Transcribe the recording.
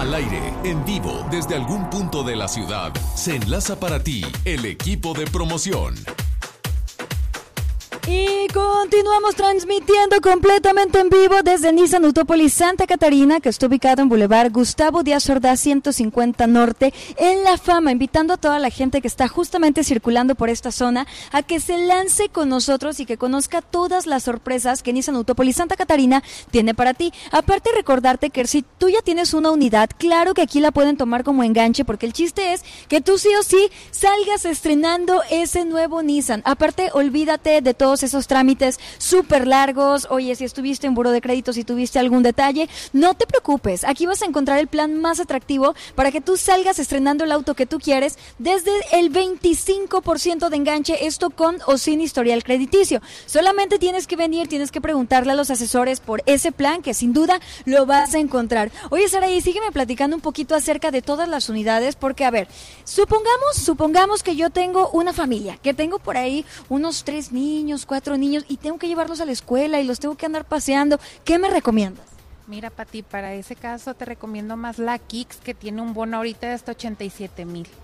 Al aire, en vivo, desde algún punto de la ciudad, se enlaza para ti el equipo de promoción. Y continuamos transmitiendo completamente en vivo desde Nissan Autópolis Santa Catarina, que está ubicado en Boulevard Gustavo Díaz Ordaz 150 Norte, en La Fama, invitando a toda la gente que está justamente circulando por esta zona a que se lance con nosotros y que conozca todas las sorpresas que Nissan Autópolis Santa Catarina tiene para ti. Aparte, recordarte que si tú ya tienes una unidad, claro que aquí la pueden tomar como enganche, porque el chiste es que tú sí o sí salgas estrenando ese nuevo Nissan. Aparte, olvídate de todos esos trámites súper largos. Oye, si estuviste en buró de crédito, si tuviste algún detalle, no te preocupes, aquí vas a encontrar el plan más atractivo para que tú salgas estrenando el auto que tú quieres desde el 25% de enganche, esto con o sin historial crediticio. Solamente tienes que venir, tienes que preguntarle a los asesores por ese plan, que sin duda lo vas a encontrar. Oye, Saraí, sígueme platicando un poquito acerca de todas las unidades, porque a ver, supongamos que yo tengo una familia, que tengo por ahí unos 3 niños, 4 niños, y tengo que llevarlos a la escuela y los tengo que andar paseando. ¿Qué me recomiendas? Mira, Pati, para ese caso te recomiendo más la Kicks, que tiene un bono ahorita de hasta 87,000.